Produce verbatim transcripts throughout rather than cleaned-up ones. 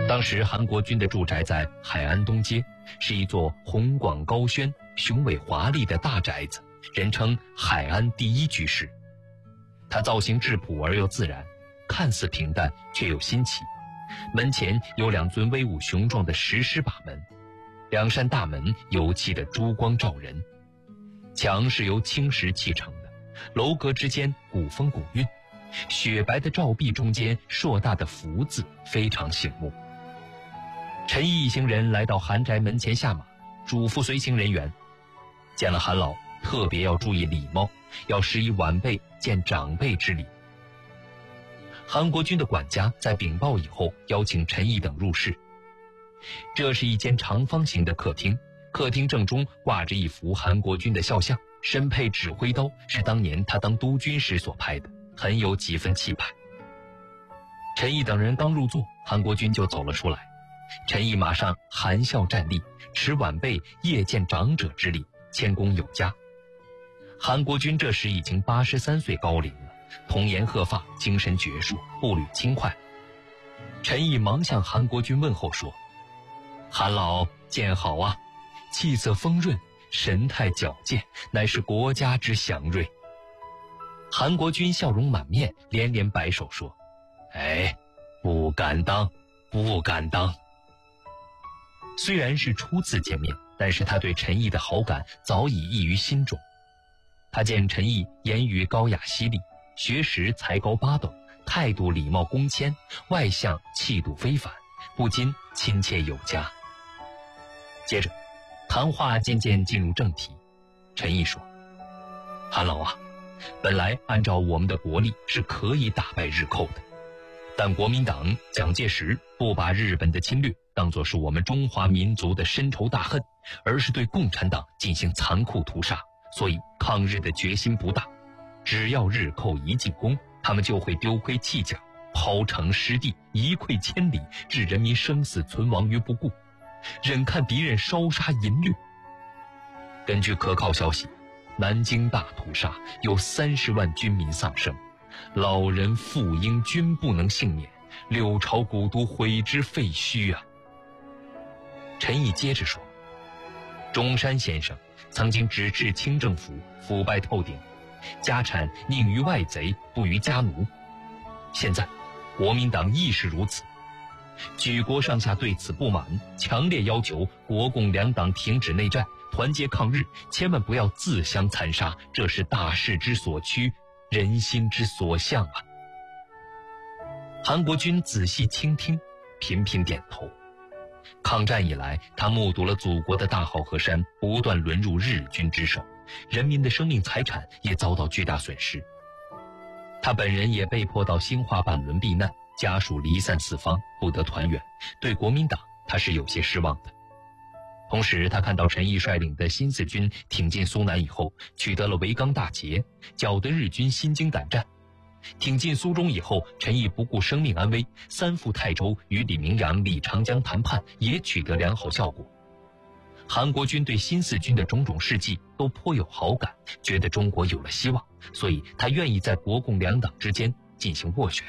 当时韩国军的住宅在海安东街，是一座宏广高轩、雄伟华丽的大宅子，人称海安第一居室。它造型质朴而又自然，看似平淡却又新奇。门前有两尊威武雄壮的石狮把门，两扇大门油漆的珠光照人。墙是由青石砌成的，楼阁之间古风古韵，雪白的照壁中间硕大的福字非常醒目。陈毅一行人来到韩宅门前下马，嘱咐随行人员，见了韩老特别要注意礼貌，要施以晚辈见长辈之礼。韩国军的管家在禀报以后，邀请陈毅等入室。这是一间长方形的客厅，客厅正中挂着一幅韩国军的肖像，身佩指挥刀，是当年他当督军时所拍的，很有几分气派。陈毅等人刚入座，韩国军就走了出来。陈毅马上含笑站立，持晚辈夜见长者之礼，谦恭有加。韩国军这时已经八十三岁高龄了，童颜鹤发，精神矍铄，步履轻快。陈毅忙向韩国军问候说：“韩老见好啊，气色丰润，神态矫健，乃是国家之祥瑞。”韩国军笑容满面，连连摆手说：“哎，不敢当，不敢当。”虽然是初次见面，但是他对陈毅的好感早已溢于心中。他见陈毅言语高雅犀利，学识才高八斗，态度礼貌恭谦，外向气度非凡，不禁亲切有加。接着谈话渐渐进入正题。陈毅说：“韩老啊，本来按照我们的国力是可以打败日寇的，但国民党蒋介石不把日本的侵略当作是我们中华民族的深仇大恨，而是对共产党进行残酷屠杀，所以抗日的决心不大。只要日寇一进攻，他们就会丢盔弃甲，抛城失地，一溃千里，置人民生死存亡于不顾，忍看敌人烧杀淫掠。根据可靠消息，南京大屠杀有三十万军民丧生，老人妇婴均不能幸免，六朝古都毁之废墟啊！”陈毅接着说：“中山先生曾经指斥清政府腐败透顶，家产宁于外贼，不于家奴。现在国民党亦是如此，举国上下对此不满，强烈要求国共两党停止内战，团结抗日，千万不要自相残杀，这是大势之所趋，人心之所向啊！”韩国军仔细倾听，频频点头。抗战以来，他目睹了祖国的大好河山不断沦入日军之手，人民的生命财产也遭到巨大损失。他本人也被迫到兴化板轮避难，家属离散四方，不得团圆，对国民党他是有些失望的。同时他看到陈毅率领的新四军挺进苏南以后，取得了维冈大捷，搅得日军心惊胆战。挺进苏中以后，陈毅不顾生命安危，三赴泰州与李明阳、李长江谈判，也取得良好效果。韩国军对新四军的种种事迹都颇有好感，觉得中国有了希望，所以他愿意在国共两党之间进行斡旋。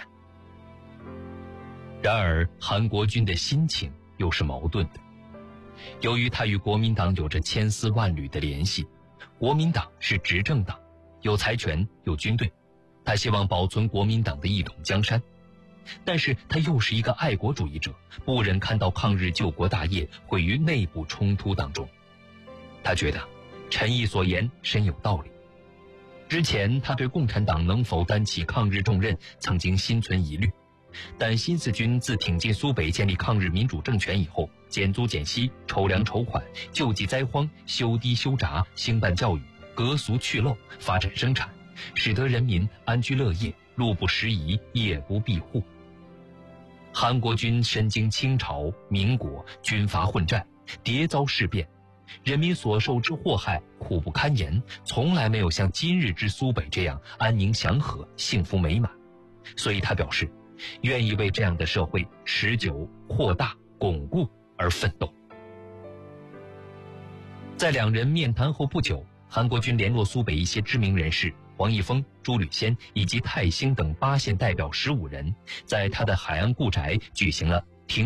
然而韩国军的心情又是矛盾的，由于他与国民党有着千丝万缕的联系，国民党是执政党，有财权有军队，他希望保存国民党的一统江山，但是他又是一个爱国主义者，不忍看到抗日救国大业毁于内部冲突当中。他觉得陈毅所言深有道理。之前他对共产党能否担起抗日重任曾经心存疑虑，但新四军自挺进苏北建立抗日民主政权以后，减租减息，筹粮筹款，救济灾荒，修堤修闸，兴办教育，革俗去陋，发展生产，使得人民安居乐业，路不拾遗，夜不闭户。韩国军身经清朝、民国，军阀混战，迭遭事变，人民所受之祸害苦不堪言，从来没有像今日之苏北这样安宁祥和、幸福美满。所以他表示，愿意为这样的社会持久、扩大、巩固而奋斗。在两人面谈后不久，韩国军联络苏北一些知名人士，王义峰、朱履先以及泰兴等八县代表十五人，在他的海安故宅举行了